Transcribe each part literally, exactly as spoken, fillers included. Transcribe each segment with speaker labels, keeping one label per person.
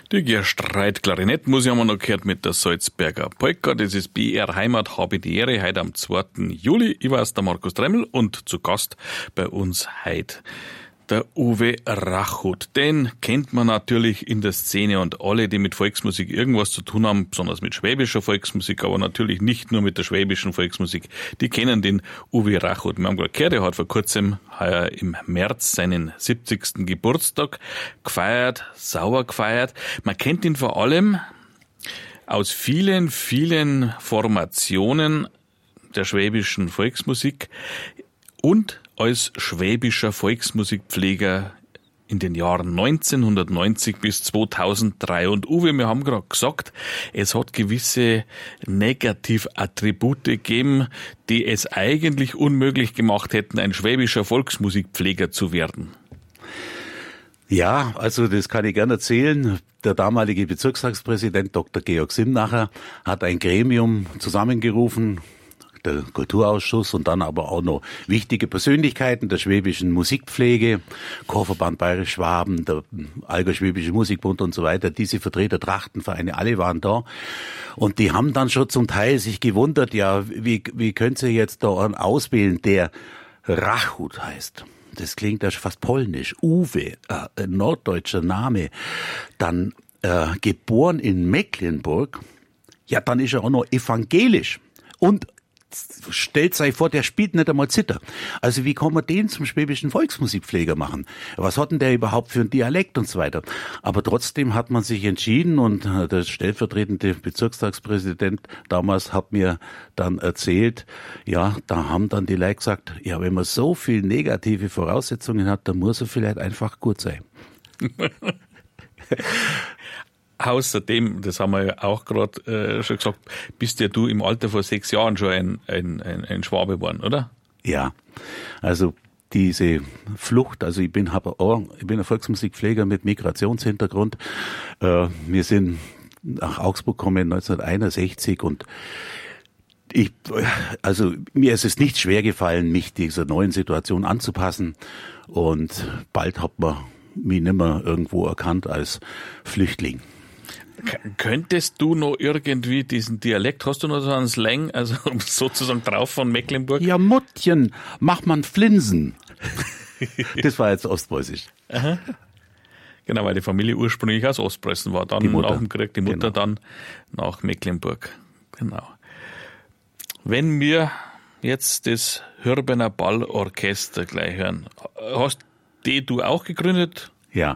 Speaker 1: Die Gerstreit Klarinettmusik haben wir noch gehört mit der Salzberger Polka. Das ist B R Heimat, habe die Ehre, heute am zweiten Juli. Ich weiß, der Markus Tremmel und zu Gast bei uns heute der Uwe Rachut. Den kennt man natürlich in der Szene und alle, die mit Volksmusik irgendwas zu tun haben, besonders mit schwäbischer Volksmusik, aber natürlich nicht nur mit der schwäbischen Volksmusik, die kennen den Uwe Rachut. Wir haben gerade gehört, er hat vor kurzem heuer im März seinen siebzigsten Geburtstag gefeiert, sauer gefeiert. Man kennt ihn vor allem aus vielen, vielen Formationen der schwäbischen Volksmusik und als schwäbischer Volksmusikpfleger in den Jahren neunzehnhundertneunzig bis zweitausenddrei. Und Uwe, wir haben gerade gesagt, es hat gewisse Negativattribute gegeben, die es eigentlich unmöglich gemacht hätten, ein schwäbischer Volksmusikpfleger zu werden.
Speaker 2: Ja, also das kann ich gerne erzählen. Der damalige Bezirkstagspräsident Doktor Georg Simnacher hat ein Gremium zusammengerufen, der Kulturausschuss, und dann aber auch noch wichtige Persönlichkeiten der schwäbischen Musikpflege, Chorverband Bayerisch Schwaben, der Allgäu-Schwäbische Musikbund und so weiter. Diese Vertreter, Trachtenvereine, alle waren da. Und die haben dann schon zum Teil sich gewundert, ja, wie, wie könnt ihr jetzt da einen auswählen, der Rachut heißt? Das klingt ja schon fast polnisch. Uwe, äh, ein norddeutscher Name. Dann äh, geboren in Mecklenburg. Ja, dann ist er auch noch evangelisch. Und stellt euch vor, der spielt nicht einmal Zither. Also wie kann man den zum schwäbischen Volksmusikpfleger machen? Was hat denn der überhaupt für einen Dialekt und so weiter? Aber trotzdem hat man sich entschieden, und der stellvertretende Bezirkstagspräsident damals hat mir dann erzählt, ja, da haben dann die Leute gesagt, ja, wenn man so viel negative Voraussetzungen hat, dann muss er vielleicht einfach gut sein.
Speaker 1: Außerdem, das haben wir ja auch gerade äh, schon gesagt, bist ja du im Alter vor sechs Jahren schon ein, ein, ein, ein Schwabe geworden, oder?
Speaker 2: Ja, also diese Flucht, also ich bin, hab auch, ich bin ein Volksmusikpfleger mit Migrationshintergrund. Äh, wir sind nach Augsburg gekommen neunzehnhunderteinundsechzig und ich, also mir ist es nicht schwer gefallen, mich dieser neuen Situation anzupassen, und bald hat man mich nicht mehr irgendwo erkannt als Flüchtling.
Speaker 1: Könntest du noch irgendwie diesen Dialekt, hast du noch so einen Slang, also sozusagen drauf von Mecklenburg?
Speaker 2: Ja, Muttchen, mach man Flinsen. Das war jetzt ostpreußisch.
Speaker 1: Aha. Genau, weil die Familie ursprünglich aus Ostpreußen war, dann nach dem Krieg die Mutter, genau, dann nach Mecklenburg. Genau. Wenn wir jetzt das Hörbener Ballorchester gleich hören, hast die du auch gegründet?
Speaker 2: Ja.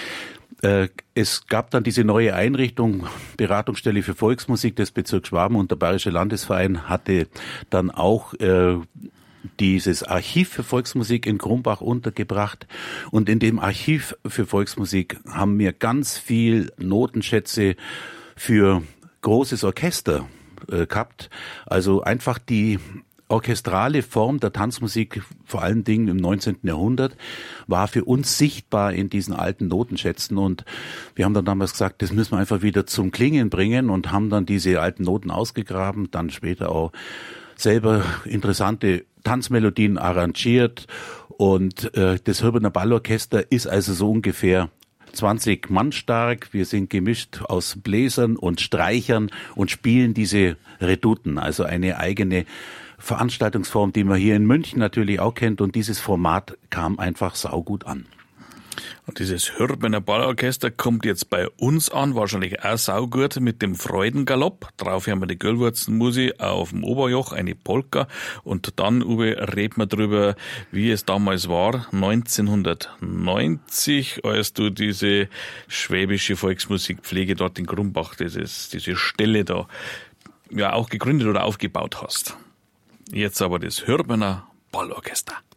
Speaker 2: Es gab dann diese neue Einrichtung, Beratungsstelle für Volksmusik des Bezirks Schwaben, und der Bayerische Landesverein hatte dann auch äh, dieses Archiv für Volksmusik in Krumbach untergebracht. Und in dem Archiv für Volksmusik haben wir ganz viel Notenschätze für großes Orchester äh, gehabt. Also einfach die orchestrale Form der Tanzmusik, vor allen Dingen im neunzehnten Jahrhundert, war für uns sichtbar in diesen alten Notenschätzen, und wir haben dann damals gesagt, das müssen wir einfach wieder zum Klingen bringen, und haben dann diese alten Noten ausgegraben, dann später auch selber interessante Tanzmelodien arrangiert, und äh, das Hörbener Ballorchester ist also so ungefähr zwanzig Mann stark. Wir sind gemischt aus Bläsern und Streichern und spielen diese Redouten, also eine eigene Veranstaltungsform, die man hier in München natürlich auch kennt, und dieses Format kam einfach saugut an.
Speaker 1: Und dieses Hörbener Ballorchester kommt jetzt bei uns an, wahrscheinlich auch saugut mit dem Freudengalopp. Drauf haben wir die Göllwurzenmusik auf dem Oberjoch, eine Polka, und dann, Uwe, reden wir drüber, wie es damals war, neunzehnhundertneunzig, als du diese schwäbische Volksmusikpflege dort in Krumbach, dieses, diese Stelle da, ja auch gegründet oder aufgebaut hast. Jetzt aber das Hörbener Ballorchester.